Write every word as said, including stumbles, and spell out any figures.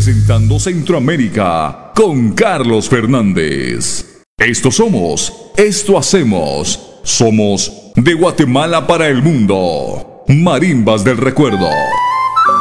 representando Centroamérica con Carlos Fernández. Esto somos, esto hacemos, somos de Guatemala para el mundo. Marimbas del Recuerdo.